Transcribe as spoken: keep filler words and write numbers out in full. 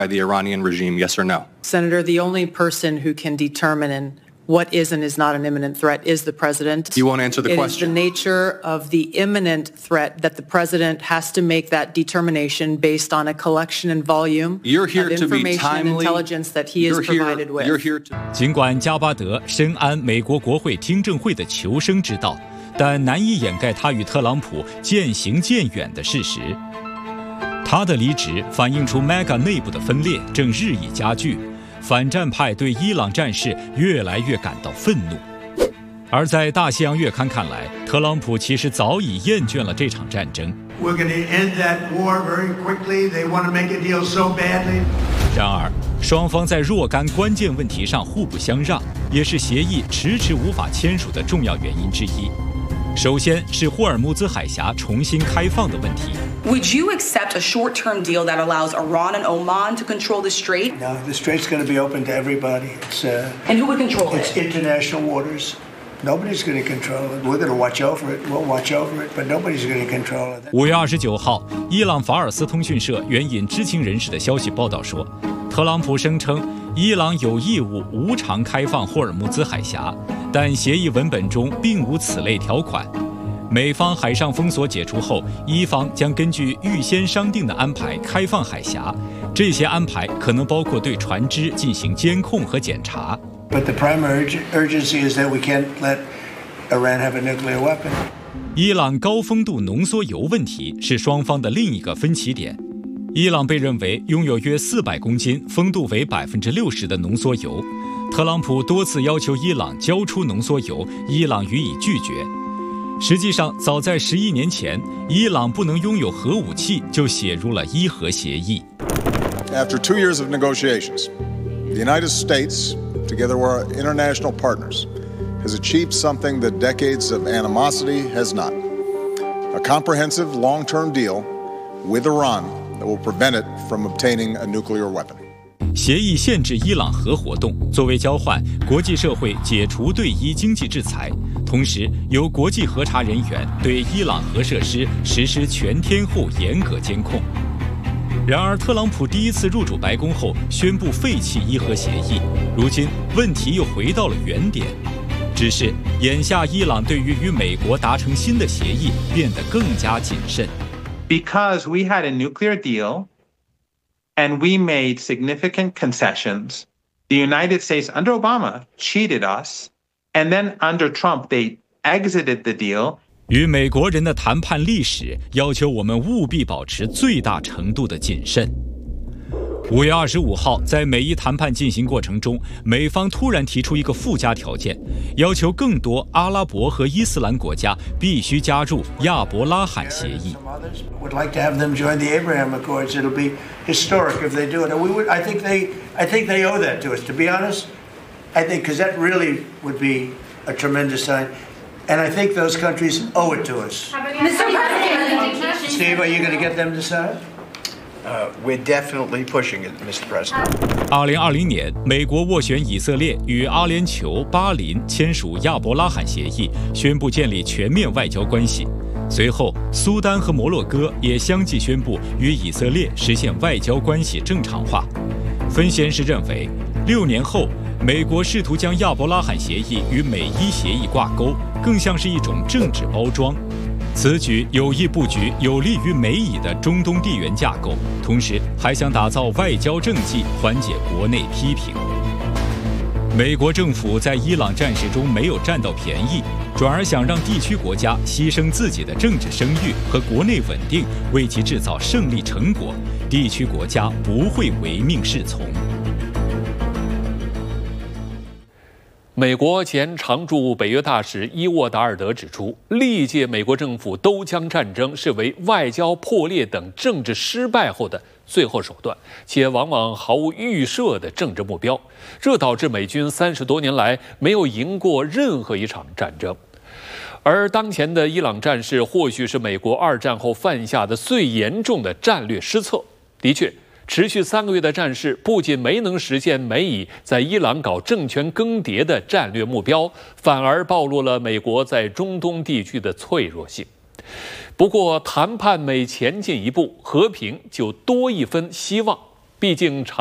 by the Iranian regime, yes or no? Senator, the only person who can determine and what is and is not an imminent threat is the president. You won't answer the it question. It is the nature of the imminent threat that the president has to make that determination based on a collection and volume You're here of to be information and timely. intelligence that he is You're here, provided with. You're here to... 尽管加巴德深谙美国国会听证会的求生之道，但难以掩盖他与特朗普渐行渐远的事实。他的离职反映出 M A G A 内部的分裂正日益加剧，反战派对伊朗战事越来越感到愤怒。而在大西洋月刊看来，特朗普其实早已厌倦了这场战争。 We're going to end that war very quickly. They want to make a deal so badly. 然而，双方在若干关键问题上互不相让，也是协议迟迟无法签署的重要原因之一。首先是霍尔木兹海峡重新开放的问题。 Would you accept a short-term deal that allows Iran and Oman to control the strait? No, the strait's going to be open to everybody. It's uh, and who would control it's it? It's international waters. Nobody's going to control it. We're going to watch over it. We'll watch over it, but nobody's going to control it. 五月二十九号，伊朗法尔斯通讯社援引知情人士的消息报道说，特朗普声称伊朗有义务无偿开放霍尔木兹海峡，但协议文本中并无此类条款。美方海上封锁解除后，伊方将根据预先商定的安排开放海峡，这些安排可能包括对船只进行监控和检查。 But the primary urgency is that we can't let Iran have a nuclear weapon. 伊朗高丰度浓缩铀问题是双方的另一个分歧点。伊朗被认为拥有约四百公斤、丰度为百分之六十的浓缩铀。特朗普多次要求伊朗交出浓缩铀，伊朗予以拒绝。实际上，早在十一年前，伊朗不能拥有核武器就写入了伊核协议。 After two years of negotiations, the United States, together with our international partners, has achieved something that decades of animosity has not. A comprehensive long-term deal with Iran that will prevent it from obtaining a nuclear weapon. 协议限制伊朗核活动，作为交换，国际社会解除对伊经济制裁，同时由国际核查人员对伊朗核设施实施全天候严格监控。然而，特朗普第一次入主白宫后宣布废弃伊核协议，如今问题又回到了原点。只是眼下伊朗对于与美国达成新的协议变得更加谨慎。 Because we had a nuclear deal and we made significant concessions, the United States under Obama cheated us, and then under Trump they exited the deal. 与美国人的谈判历史要求我们务必保持最大程度的谨慎。五月二十五号，在美伊谈判进行过程中，美方突然提出一个附加条件，要求更多阿拉伯和伊斯兰国家必须加入亚伯拉罕协议。 Would like to have them join the Abraham Accords. It'll be historic if they do it. And we would. I think they. I think they owe that to us. To be honest, I think because that really would be a tremendous sign. And I think those countries owe it to us. Mister President, Steve, are you going to get them to sign? Uh, we're definitely pushing it, Mister President. 二零二零年，美国斡旋以色列与阿联酋、巴林签署亚伯拉罕协议，宣布建立全面外交关系。随后，苏丹和摩洛哥也相继宣布与以色列实现外交关系正常化。分析人士认为，六年后，美国试图将亚伯拉罕协议与美伊协议挂钩，更像是一种政治包装。此举有意布局有利于美以的中东地缘架构，同时还想打造外交政绩，缓解国内批评。美国政府在伊朗战事中没有占到便宜，转而想让地区国家牺牲自己的政治声誉和国内稳定，为其制造胜利成果，地区国家不会唯命是从。 美国前常驻北约大使伊沃达尔德指出，历届美国政府都将战争视为外交破裂等政治失败后的最后手段，且往往毫无预设的政治目标，这导致美军三十多年来没有赢过任何一场战争。而当前的伊朗战事，或许是美国二战后犯下的最严重的战略失策。的确，持续三个月的战事不仅没能实现美以在伊朗搞政权更迭的战略目标，反而暴露了美国在中东地区的脆弱性。不过，谈判每前进一步，和平就多一分希望。 毕竟